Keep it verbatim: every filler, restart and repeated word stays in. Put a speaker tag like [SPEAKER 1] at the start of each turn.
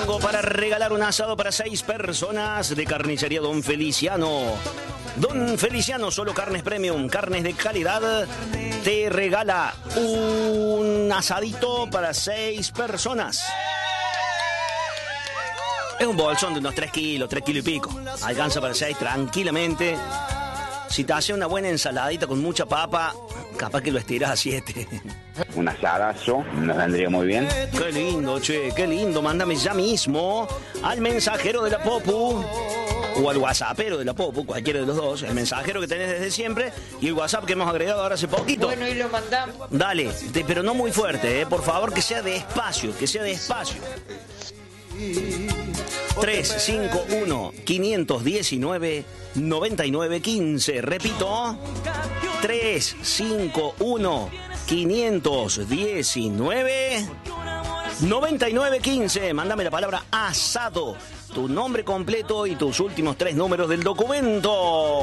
[SPEAKER 1] Tengo para regalar un asado para seis personas de Carnicería Don Feliciano. Don Feliciano, solo carnes premium, carnes de calidad. Te regala un asadito para seis personas. Es un bolsón de unos tres kilos, tres kilos y pico. Alcanza para seis tranquilamente. Si te hace una buena ensaladita con mucha papa, capaz que lo estiras a siete.
[SPEAKER 2] Un asadazo nos vendría muy bien.
[SPEAKER 1] Qué lindo, che, qué lindo. Mándame ya mismo al mensajero de la Popu o al WhatsAppero de la Popu, cualquiera de los dos. El mensajero que tenés desde siempre y el WhatsApp que hemos agregado ahora hace poquito.
[SPEAKER 3] Bueno, y lo mandamos.
[SPEAKER 1] Dale, te, pero no muy fuerte, eh, por favor, que sea despacio, que sea despacio. tres cinco uno, cinco uno nueve, nueve nueve uno cinco. Repito, tres cinco uno, cinco uno nueve, nueve nueve uno cinco. Mándame la palabra asado, tu nombre completo y tus últimos tres números del documento.